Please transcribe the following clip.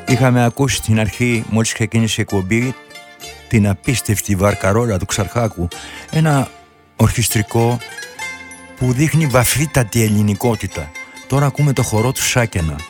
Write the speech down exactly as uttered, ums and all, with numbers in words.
Είχαμε ακούσει στην αρχή, μόλις ξεκίνησε η εκπομπή, την απίστευτη βαρκαρόλα του Ξαρχάκου. Ένα ορχιστρικό που δείχνει βαθύτατη ελληνικότητα. Τώρα ακούμε το χορό του Σάκενα.